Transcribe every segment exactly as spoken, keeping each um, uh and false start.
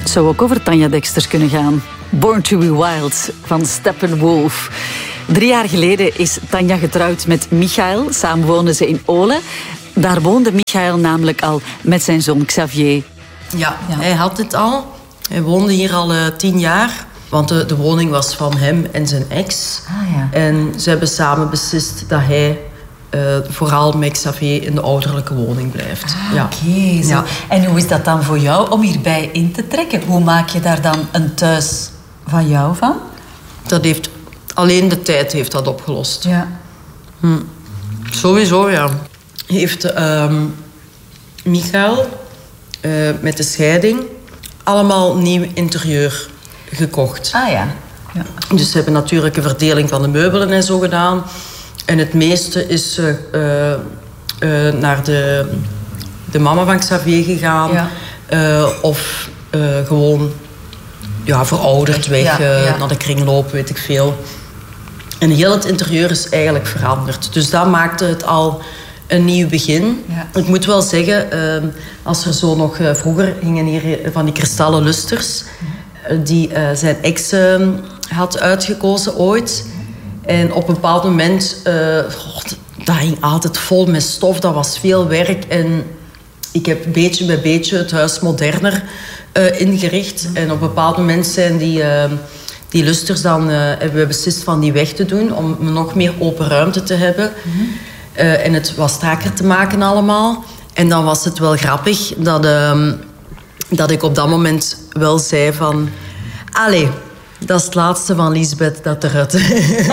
Het zou ook over Tanja Deksters kunnen gaan. Born to be Wild van Steppenwolf. Drie jaar geleden is Tanja getrouwd met Michael. Samen woonden ze in Olen. Daar woonde Michael namelijk al met zijn zoon Xavier. Ja, ja. Hij had het al. Hij woonde hier al uh, tien jaar. Want de, de woning was van hem en zijn ex. Ah, ja. En ze hebben samen beslist dat hij uh, vooral met Xavier in de ouderlijke woning blijft. Ah, ja. Oké. Okay, ja. En hoe is dat dan voor jou om hierbij in te trekken? Hoe maak je daar dan een thuis van jou van? Dat heeft... Alleen de tijd heeft dat opgelost. Ja. Hm. Sowieso, ja. Heeft um, Michael uh, met de scheiding allemaal nieuw interieur gekocht. Ah ja. Ja. Dus ze hebben natuurlijk een verdeling van de meubelen en zo gedaan. En het meeste is uh, uh, uh, naar de, de mama van Xavier gegaan. Ja. Uh, of uh, gewoon ja, verouderd weg, ja, uh, ja. naar de kringloop, weet ik veel. En heel het interieur is eigenlijk veranderd. Dus dat maakte het al een nieuw begin. Ja. Ik moet wel zeggen, uh, als er zo nog... Uh, vroeger hingen hier van die kristallen lusters... die uh, zijn ex uh, had uitgekozen ooit. En op een bepaald moment... Uh, God, dat hing altijd vol met stof. Dat was veel werk. En ik heb beetje bij beetje het huis moderner uh, ingericht. En op een bepaald moment zijn die, uh, die lusters dan... Uh, hebben we beslist van die weg te doen. Om nog meer open ruimte te hebben. Mm-hmm. Uh, en het wat strakker te maken allemaal. En dan was het wel grappig dat... Uh, dat ik op dat moment wel zei van... Allee, dat is het laatste van Lisbeth dat eruit...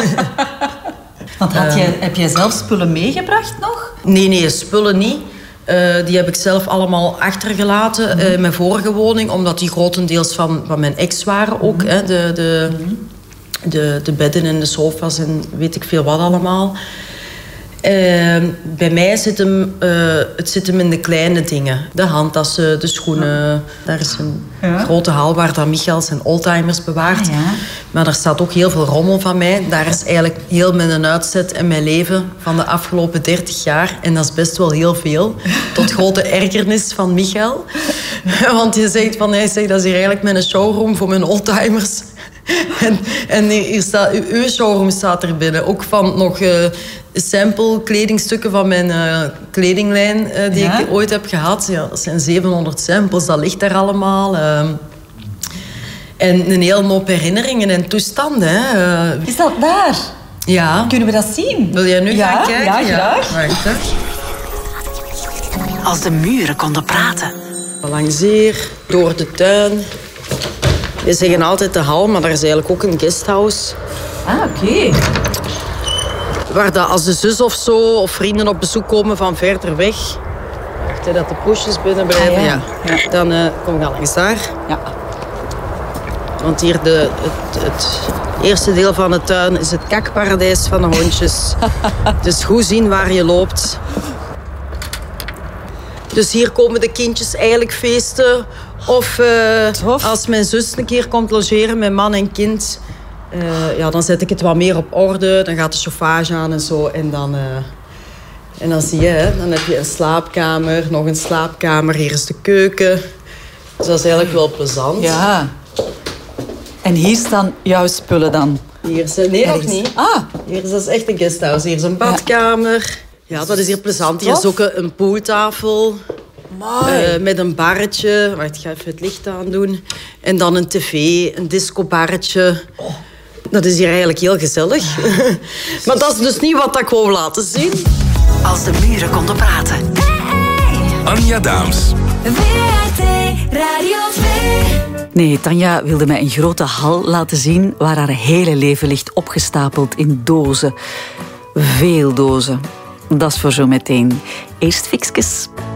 Want had jij, heb jij zelf spullen meegebracht nog? Nee, nee, spullen niet. Uh, die heb ik zelf allemaal achtergelaten mm-hmm. uh, in mijn vorige woning. Omdat die grotendeels van, van mijn ex waren ook. Mm-hmm. Hè, de, de, mm-hmm. de, de bedden en de sofa's en weet ik veel wat allemaal. Uh, bij mij zit hem, uh, het zit hem in de kleine dingen. De handtassen, de schoenen. Ja. Daar is een ja. grote hal waar dan Michael zijn oldtimers bewaart. Ah, ja. Maar daar staat ook heel veel rommel van mij. Daar is eigenlijk heel mijn uitzet en mijn leven van de afgelopen dertig jaar. En dat is best wel heel veel. Tot grote ergernis van Michael. Want je zegt van, hij zegt, dat is hier eigenlijk mijn showroom voor mijn oldtimers. En, en hier staat, uw showroom staat er binnen. Ook van nog uh, sample kledingstukken van mijn uh, kledinglijn uh, die ja? ik ooit heb gehad. Ja, dat zijn zevenhonderd samples, dat ligt daar allemaal. Uh, en een hele hoop herinneringen en toestanden. Hè. Uh, Is dat daar? Ja. Kunnen we dat zien? Wil jij nu ja, gaan kijken? Ja, graag. Ja. Wacht, hè. Als de muren konden praten. Langs hier, door de tuin... We zeggen altijd de hal, maar daar is eigenlijk ook een guesthouse. Ah, oké. Okay. Waar dat als de zus of zo, of vrienden op bezoek komen van verder weg... Wacht, dat de poesjes binnen blijven. Ah, ja. Ja. Ja. Dan uh, kom ik al langs daar. Ja. Want hier de, het, het eerste deel van de tuin is het kakparadijs van de hondjes. Dus goed zien waar je loopt. Dus hier komen de kindjes eigenlijk feesten... Of uh, als mijn zus een keer komt logeren met man en kind... Uh, ja, dan zet ik het wat meer op orde. Dan gaat de chauffage aan en zo. En dan, uh, en dan zie je, hè, dan heb je een slaapkamer, nog een slaapkamer. Hier is de keuken. Dus dat is eigenlijk wel plezant. Ja. En hier staan jouw spullen dan? Hier is, nee, nog niet. Ah. Hier is, dat is echt een guesthouse. Hier is een badkamer. Ja, dat is hier plezant. Hier is ook een pooltafel. Uh, met een barretje. Wacht, ik ga even het licht aandoen. En dan een tv, een discobarretje. Oh. Dat is hier eigenlijk heel gezellig. Maar dat is dus niet wat ik wou laten zien. Als de muren konden praten. Hey. Anja Daams. V R T Radio twee. Nee, Tanja wilde mij een grote hal laten zien waar haar hele leven ligt opgestapeld in dozen. Veel dozen. Dat is voor zo meteen. Eerst fiksjes.